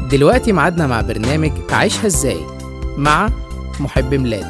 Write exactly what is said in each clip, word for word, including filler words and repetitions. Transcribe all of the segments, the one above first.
دلوقتي ميعادنا مع برنامج عيشها ازاي مع محب ميلاد.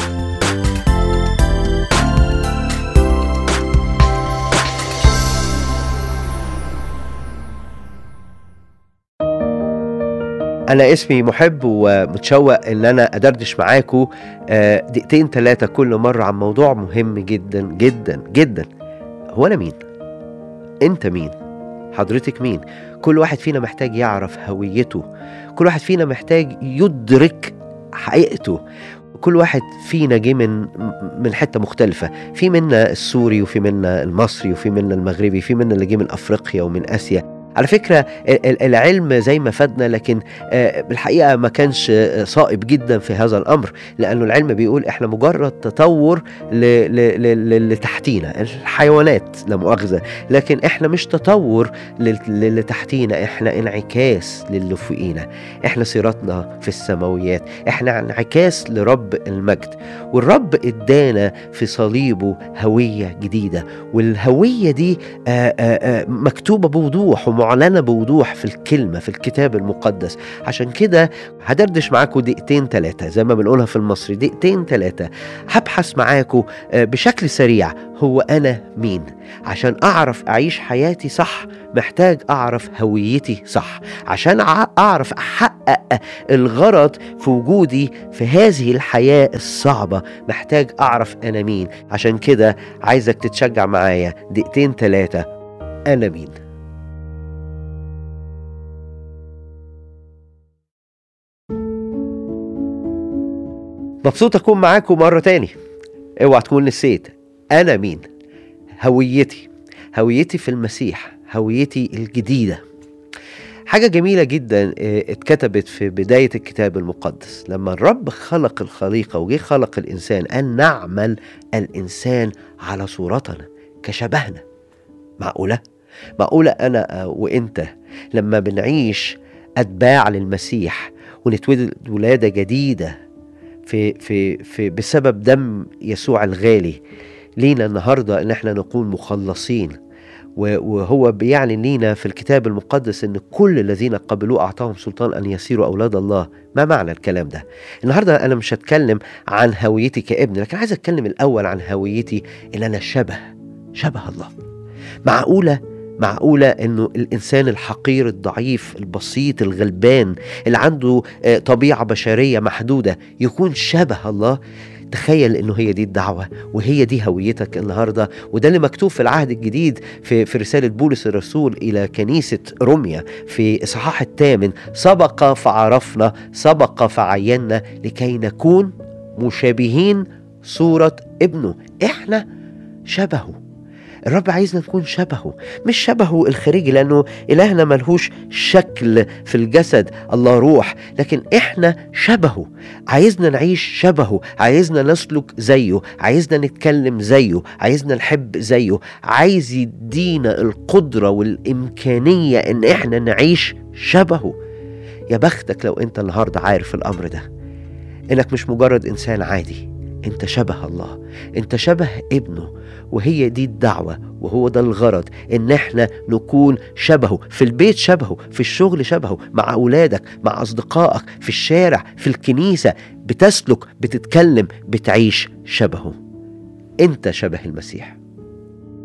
أنا اسمي محب ومتشوق إن أنا أدردش معاكم دقيقتين ثلاثة كل مرة عن موضوع مهم جدا جدا جدا. هو أنا مين؟ أنت مين؟ حضرتك مين؟ كل واحد فينا محتاج يعرف هويته، كل واحد فينا محتاج يدرك حقيقته. كل واحد فينا جه من من حتة مختلفة، في منا السوري وفي منا المصري وفي منا المغربي، في منا اللي جه من أفريقيا ومن آسيا. على فكرة العلم زي ما فادنا، لكن بالحقيقة ما كانش صائب جدا في هذا الأمر، لأنه العلم بيقول إحنا مجرد تطور لتحتينا الحيوانات لا مؤاخذة، لكن إحنا مش تطور لتحتينا، إحنا انعكاس للي فوقينا، إحنا سيرتنا في السماويات، إحنا انعكاس لرب المجد. والرب إدانا في صليبه هوية جديدة، والهوية دي آآ آآ مكتوبة بوضوح معلنة بوضوح في الكلمة في الكتاب المقدس. عشان كده هدردش معاكم دقيقتين ثلاثة زي ما بنقولها في المصري، دقيقتين ثلاثة هبحث معاكم بشكل سريع هو أنا مين. عشان أعرف أعيش حياتي صح محتاج أعرف هويتي صح، عشان أعرف أحقق الغرض في وجودي في هذه الحياة الصعبة محتاج أعرف أنا مين. عشان كده عايزك تتشجع معايا دقيقتين ثلاثة. أنا مين؟ مبسوط أكون معاكم مرة تاني. اوعى تكون نسيت أنا مين. هويتي هويتي في المسيح، هويتي الجديدة. حاجة جميلة جدا اتكتبت في بداية الكتاب المقدس لما الرب خلق الخليقة وجي خلق الإنسان، أن نعمل الإنسان على صورتنا كشبهنا. معقولة؟ معقولة أنا وإنت لما بنعيش أتباع للمسيح ونتولد ولادة جديدة في في في بسبب دم يسوع الغالي لينا النهارده ان احنا نكون مخلصين، وهو بيعلن لينا في الكتاب المقدس ان كل الذين قبلوه اعطاهم سلطان ان يصيروا اولاد الله. ما معنى الكلام ده؟ النهارده انا مش هتكلم عن هويتي كابن، لكن عايز اتكلم الاول عن هويتي ان انا شبه شبه الله. معقوله معقولة أنه الإنسان الحقير الضعيف البسيط الغلبان اللي عنده طبيعة بشرية محدودة يكون شبه الله؟ تخيل أنه هي دي الدعوة وهي دي هويتك النهاردة. وده اللي مكتوب في العهد الجديد في, في رسالة بولس الرسول إلى كنيسة روميا في إصحاح الثامن: سبق فعرفنا سبق فعينا لكي نكون مشابهين صورة ابنه. إحنا شبهه. الرب عايزنا نكون شبهه، مش شبهه الخارجي لأنه إلهنا ملهوش شكل في الجسد، الله روح، لكن إحنا شبهه. عايزنا نعيش شبهه، عايزنا نسلك زيه، عايزنا نتكلم زيه، عايزنا نحب زيه، عايز يدينا القدرة والإمكانية إن إحنا نعيش شبهه. يا بختك لو أنت النهاردة عارف الأمر ده، إنك مش مجرد إنسان عادي، أنت شبه الله، أنت شبه ابنه. وهي دي الدعوة وهو ده الغرض، إن احنا نكون شبهه في البيت، شبهه في الشغل، شبهه مع أولادك، مع أصدقائك، في الشارع، في الكنيسة، بتسلك، بتتكلم، بتعيش شبهه. أنت شبه المسيح.